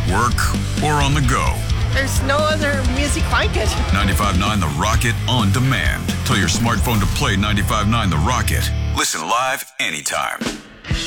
work, or on the go. There's no other music like it. 95.9 The Rocket on demand. Tell your smartphone to play 95.9 The Rocket. Listen live anytime.